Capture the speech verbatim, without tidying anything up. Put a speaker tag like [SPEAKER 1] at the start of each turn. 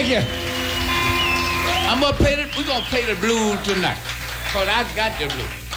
[SPEAKER 1] Thank you. I'm gonna play the, we're gonna play the blues tonight. Cause I got the blues.